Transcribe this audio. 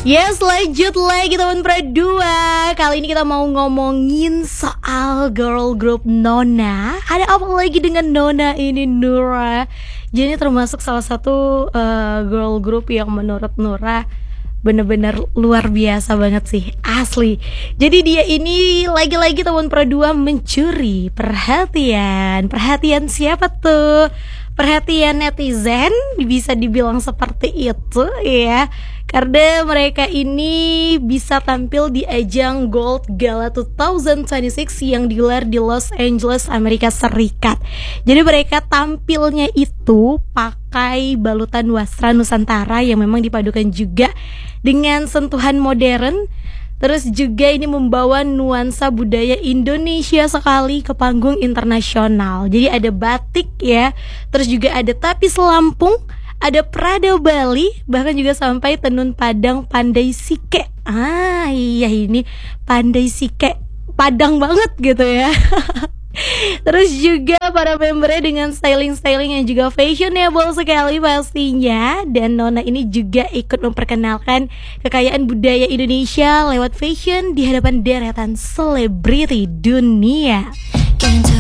Yes, lanjut lagi teman Pradua. Kali ini kita mau ngomongin soal girl group Nona. Ada apa lagi dengan Nona ini, Nura? Jadi termasuk salah satu girl group yang menurut Nura bener-bener luar biasa banget sih, asli. Jadi dia ini lagi-lagi teman Pradua mencuri perhatian. Perhatian siapa tuh? Perhatian netizen, bisa dibilang seperti itu ya. Karena mereka ini bisa tampil di ajang Gold Gala 2026 yang digelar di Los Angeles, Amerika Serikat. Jadi mereka tampilnya itu pakai balutan wasra Nusantara yang memang dipadukan juga dengan sentuhan modern. Terus juga ini membawa nuansa budaya Indonesia sekali ke panggung internasional. Jadi ada batik ya, terus juga ada tapis Lampung, ada Prada Bali, bahkan juga sampai tenun Padang Pandai Sike. Iya ini Pandai Sike Padang banget gitu ya. Terus juga para membernya dengan styling-styling yang juga fashionable sekali pastinya. Dan Nona ini juga ikut memperkenalkan kekayaan budaya Indonesia lewat fashion di hadapan deretan selebriti dunia.